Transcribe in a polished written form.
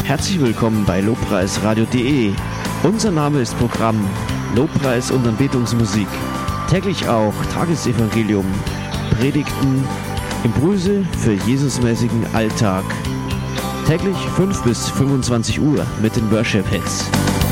Herzlich willkommen bei lobpreisradio.de. Unser Name ist Programm Lobpreis und Anbetungsmusik. Täglich auch Tagesevangelium, Predigten, Impulse für Jesusmäßigen Alltag. Täglich 5 bis 25 Uhr mit den Worship Hits.